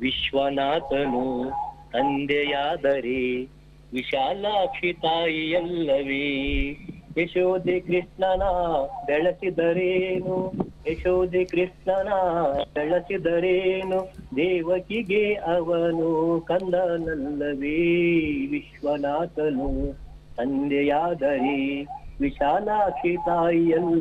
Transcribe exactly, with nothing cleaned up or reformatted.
ವಿಶ್ವನಾಥನು ತಂದೆಯಾದರೆ ವಿಶಾಲಾಕ್ಷಿ ತಾಯಿಯಲ್ಲವೇ. ಯಶೋದೆ ಕೃಷ್ಣನ ಬೆಳೆಸಿದರೇನು, ಯಶೋದೆ ಕೃಷ್ಣನ ಬೆಳೆಸಿದರೇನು, ದೇವಕಿಗೆ ಅವನು ಕಂದನಲ್ಲವೇ. ವಿಶ್ವನಾಥನು ತಂದೆಯಾದರೆ ವಿಶಾಲಾಕ್ಷಿ ತಾಯಿಯಲ್ಲ